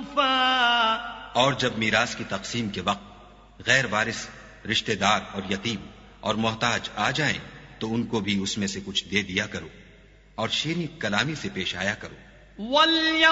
معروفا। और जब मीरास की तकसीम के वक्त गैर वारिस रिश्तेदार और यतीम और मोहताज आ जाएं तो उनको भी उसमें से कुछ दे दिया करो और शीरीं कलामी से पेश आया करो।